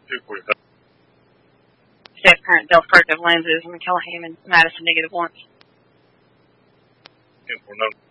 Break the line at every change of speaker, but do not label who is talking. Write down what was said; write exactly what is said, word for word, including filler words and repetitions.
two forty-five.
Staff current Delta corrective lenses, McCallahan and Madison negative one.
ten four nine.